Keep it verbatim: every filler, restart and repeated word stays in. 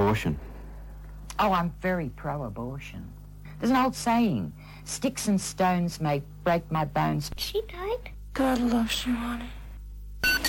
abortion? Oh, I'm very pro-abortion. There's an old saying, sticks and stones may break my bones. She died? God loves you, honey.